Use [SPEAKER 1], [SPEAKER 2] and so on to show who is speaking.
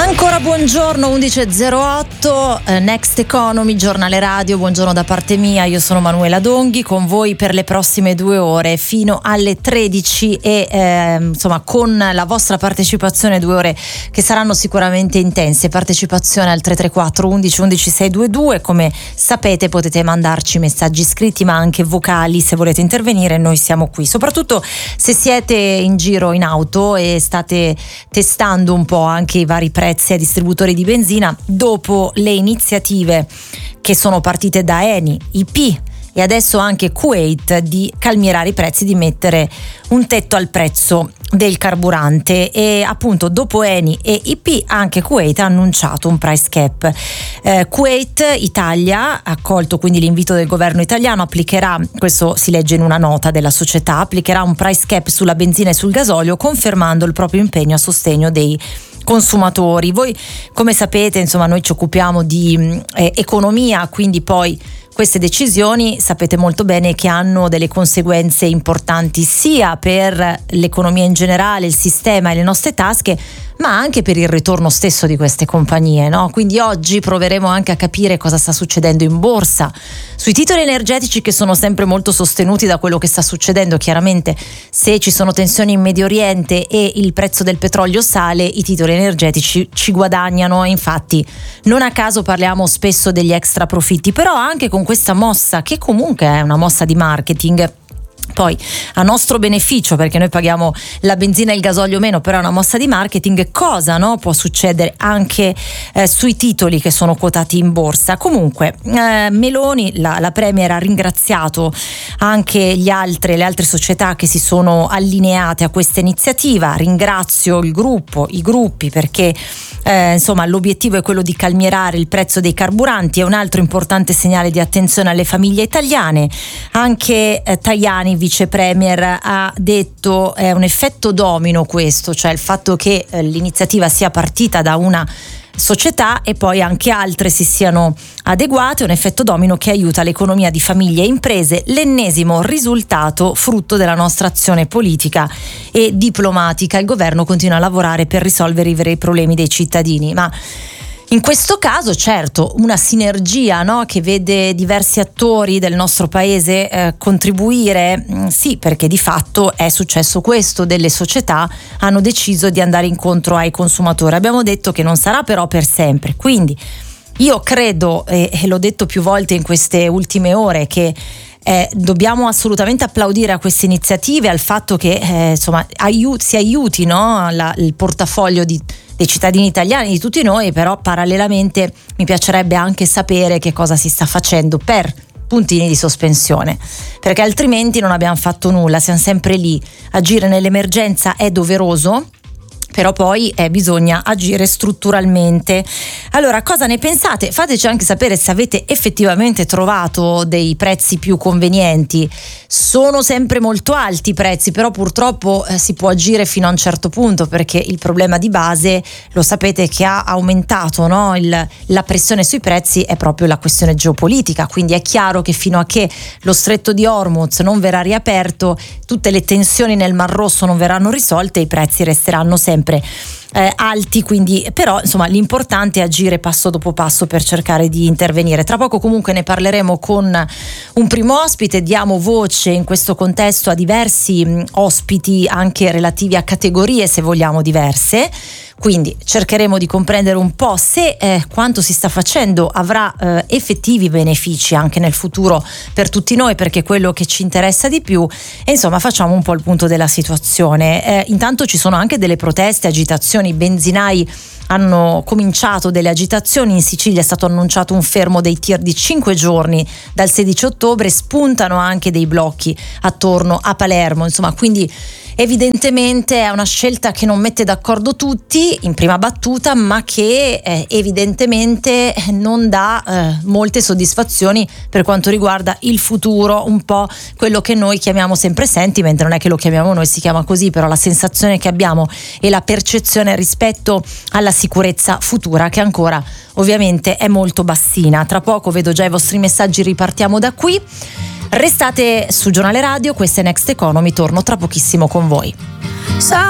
[SPEAKER 1] Ancora buongiorno, 11.08, Next Economy, giornale radio, buongiorno da parte mia, io sono Manuela Donghi, con voi per le prossime 2 ore fino alle 13 e insomma con la vostra partecipazione, 2 ore che saranno sicuramente intense. Partecipazione al 334 11 11 622, come sapete potete mandarci messaggi scritti ma anche vocali se volete intervenire, noi siamo qui, soprattutto se siete in giro in auto e state testando un po' anche i vari prezzi ai distributori di benzina dopo le iniziative che sono partite da Eni, IP e adesso anche Kuwait di calmierare i prezzi, di mettere un tetto al prezzo del carburante. E appunto dopo Eni e IP anche Kuwait ha annunciato un price cap. Kuwait Italia ha accolto quindi l'invito del governo italiano, applicherà, questo si legge in una nota della società, applicherà un price cap sulla benzina e sul gasolio, confermando il proprio impegno a sostegno dei consumatori. Voi come sapete, insomma, noi ci occupiamo di economia, quindi poi queste decisioni sapete molto bene che hanno delle conseguenze importanti sia per l'economia in generale, il sistema e le nostre tasche, ma anche per il ritorno stesso di queste compagnie, no? Quindi oggi proveremo anche a capire cosa sta succedendo in borsa, sui titoli energetici che sono sempre molto sostenuti da quello che sta succedendo. Chiaramente se ci sono tensioni in Medio Oriente e il prezzo del petrolio sale, i titoli energetici ci guadagnano, e infatti non a caso parliamo spesso degli extra profitti, però anche con questa mossa, che comunque è una mossa di marketing, poi a nostro beneficio perché noi paghiamo la benzina e il gasolio meno, però è una mossa di marketing, cosa può succedere anche sui titoli che sono quotati in borsa. Comunque Meloni, la Premier, ha ringraziato anche le altre società che si sono allineate a questa iniziativa. Ringrazio i gruppi perché insomma l'obiettivo è quello di calmierare il prezzo dei carburanti, è un altro importante segnale di attenzione alle famiglie italiane. Anche Tajani, vice premier, ha detto è un effetto domino questo, cioè il fatto che l'iniziativa sia partita da una società e poi anche altre si siano adeguate, un effetto domino che aiuta l'economia di famiglie e imprese, l'ennesimo risultato frutto della nostra azione politica e diplomatica. Il governo continua a lavorare per risolvere i veri problemi dei cittadini, ma in questo caso certo una sinergia, che vede diversi attori del nostro paese contribuire, sì, perché di fatto è successo questo, delle società hanno deciso di andare incontro ai consumatori. Abbiamo detto che non sarà però per sempre, quindi io credo, e l'ho detto più volte in queste ultime ore, che dobbiamo assolutamente applaudire a queste iniziative, al fatto che si aiuti il portafoglio dei cittadini italiani, di tutti noi, però parallelamente mi piacerebbe anche sapere che cosa si sta facendo per puntini di sospensione, perché altrimenti non abbiamo fatto nulla, siamo sempre lì. Agire nell'emergenza è doveroso, però poi bisogna agire strutturalmente. Allora, cosa ne pensate? Fateci anche sapere se avete effettivamente trovato dei prezzi più convenienti. Sono sempre molto alti i prezzi, però purtroppo si può agire fino a un certo punto, perché il problema di base, lo sapete, che ha aumentato la pressione sui prezzi è proprio la questione geopolitica. Quindi è chiaro che fino a che lo stretto di Hormuz non verrà riaperto, tutte le tensioni nel Mar Rosso non verranno risolte, i prezzi resteranno sempre alti. Quindi però insomma l'importante è agire passo dopo passo per cercare di intervenire. Tra poco comunque ne parleremo con un primo ospite, diamo voce in questo contesto a diversi ospiti anche relativi a categorie, se vogliamo, diverse. Quindi cercheremo di comprendere un po' se quanto si sta facendo avrà effettivi benefici anche nel futuro per tutti noi, perché è quello che ci interessa di più, e insomma facciamo un po' il punto della situazione. Intanto ci sono anche delle proteste, agitazioni, i benzinai hanno cominciato delle agitazioni, in Sicilia è stato annunciato un fermo dei tir di 5 giorni dal 16 ottobre, spuntano anche dei blocchi attorno a Palermo, insomma, quindi evidentemente è una scelta che non mette d'accordo tutti in prima battuta, ma che evidentemente non dà molte soddisfazioni per quanto riguarda il futuro, un po' quello che noi chiamiamo sempre sentiment, non è che lo chiamiamo noi, si chiama così, però la sensazione che abbiamo e la percezione rispetto alla sicurezza futura, che ancora ovviamente è molto bassina. Tra poco vedo già i vostri messaggi, ripartiamo da qui. Restate su Giornale Radio, questa è Next Economy, torno tra pochissimo con voi.